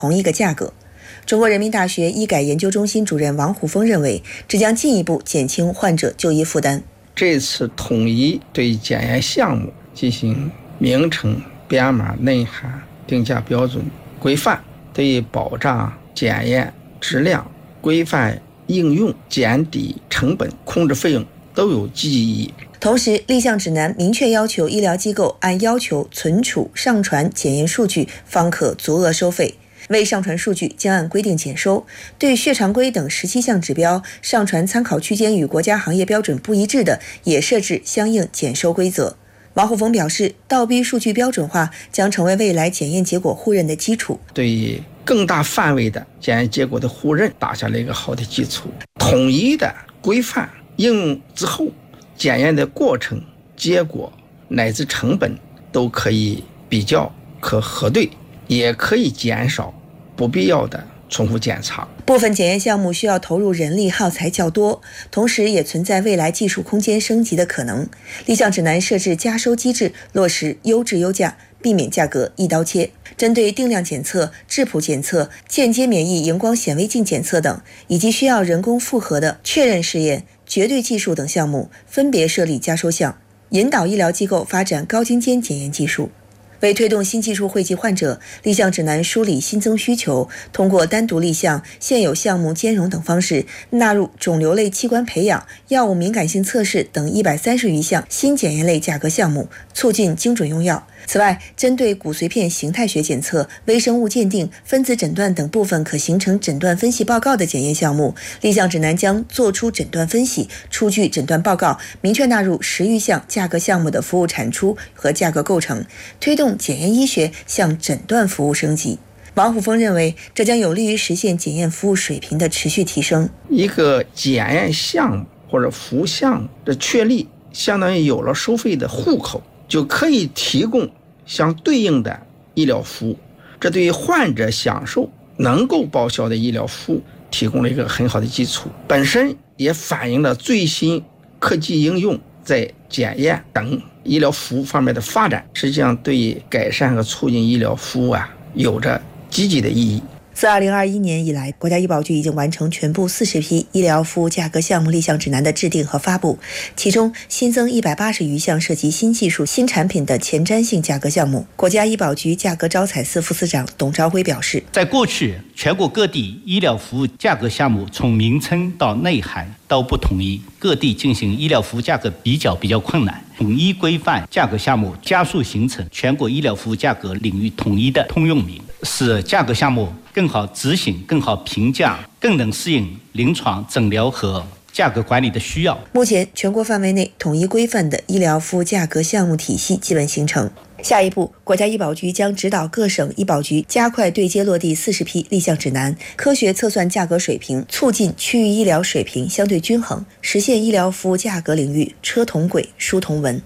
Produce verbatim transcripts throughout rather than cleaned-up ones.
同一个价格。中国人民大学医改研究中心主任王虎峰认为，这将进一步减轻患者就医负担。 这次统一对检验项目进行名称、编码、内涵、定价标准、规范，对保障检验质量、规范应用、减低成本、控制费用都有积极意义。 同时，立项指南明确要求医疗机构按要求存储、上传检验数据，方可足额收费。未上传数据将按规定减收，对血常规等十七项指标上传参考区间与国家行业标准不一致的，也设置相应减收规则。王虎峰表示，倒逼数据标准化将成为未来检验结果互认的基础， 对更大范围的检验结果的互认打下了一个好的基础。统一的规范应用之后，检验的过程、结果乃至成本都可以比较、可核对，也可以减少不必要的重复检查。 部分检验项目需要投入人力耗材较多，同时也存在未来技术空间升级的可能。立项指南设置加收机制，落实优质优价，避免价格一刀切。针对定量检测、质谱检测、间接免疫荧光显微镜检测等，以及需要人工复核的确认试验、绝对技术等项目，分别设立加收项，引导医疗机构发展高精尖检验技术。为推动新技术惠及患者，立项指南梳理新增需求，通过单独立项、现有项目兼容等方式，纳入肿瘤类器官培养、药物敏感性测试等一百三十余项新检验类价格项目，促进精准用药。此外，针对骨髓片形态学检测、微生物鉴定、分子诊断等部分可形成诊断分析报告的检验项目，立项指南将作出诊断分析，出具诊断报告，明确纳入十余项价格项目的服务产出和价格构成，推动检验医学向诊断服务升级。王虎峰认为，这将有利于实现检验服务水平的持续提升。 一个检验项目或者服务项目的确立，相当于有了收费的户口，就可以提供相对应的医疗服务，这对于患者享受能够报销的医疗服务提供了一个很好的基础，本身也反映了最新科技应用在检验等医疗服务方面的发展，实际上对改善和促进医疗服务啊有着积极的意义。 自二零二一年以来，国家医保局已经完成全部四十批医疗服务价格项目立项指南的制定和发布，其中新增一百八十余项涉及新技术、新产品的前瞻性价格项目。国家医保局价格招采司副司长董朝辉表示， 在过去，全国各地医疗服务价格项目从名称到内涵都不统一，各地进行医疗服务价格比较比较困难。统一规范价格项目，加速形成全国医疗服务价格领域统一的通用名，使价格项目更好执行、更好评价，更能适应临床诊疗和价格管理的需要。 目前，全国范围内统一规范的医疗服务价格项目体系基本形成。下一步，国家医保局将指导各省医保局加快对接落地四十批立项指南，科学测算价格水平，促进区域医疗水平相对均衡，实现医疗服务价格领域车同轨、书同文。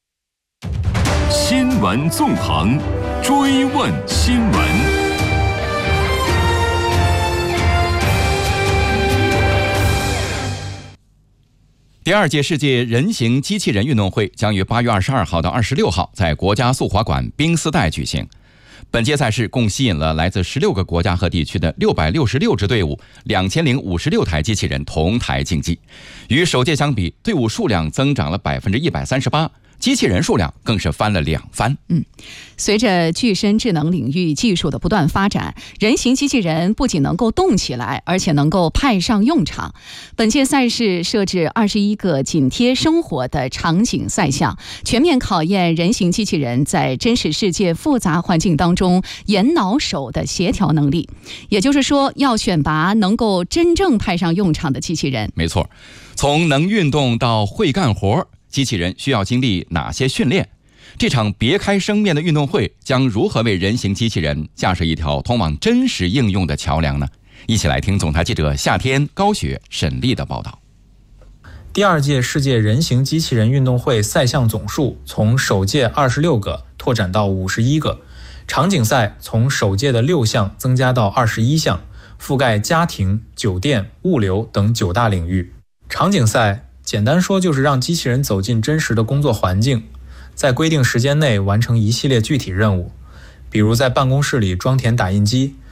新闻纵横，追问新闻。第二届世界人形机器人运动会将于八月二十二号到二十六号在国家速滑馆冰丝带举行。本届赛事共吸引了来自十六个国家和地区的六百六十六支队伍，两千零五十六台机器人同台竞技。与首届相比，队伍数量增长了百分之一百三十八。机器人数量更是翻了两番。 嗯，随着具身智能领域技术的不断发展，人形机器人不仅能够动起来，而且能够派上用场。本届赛事设置二十一个紧贴生活的场景赛项，全面考验人形机器人在真实世界复杂环境当中眼脑手的协调能力。也就是说，要选拔能够真正派上用场的机器人。 没错，从能运动到会干活，机器人需要经历哪些训练？这场别开生面的运动会将如何为人形机器人架设一条通往真实应用的桥梁呢？一起来听总台记者夏天、高雪、沈丽的报道。 第二届世界人形机器人运动会赛项总数从首届二十六个拓展到五十一个，场景赛从首届的六项增加到二十一项，覆盖家庭、酒店、物流等九大领域。场景赛简单说就是让机器人走进真实的工作环境，在规定时间内完成一系列具体任务，比如在办公室里装填打印机，